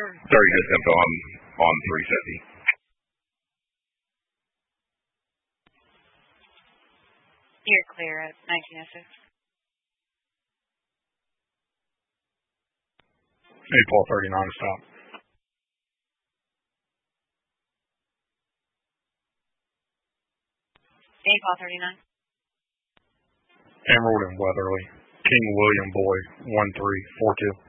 30 good tempo on 350. You're clear at 1906. April 39 stop. April 39. Emerald and Weatherly. King William Boy 1342.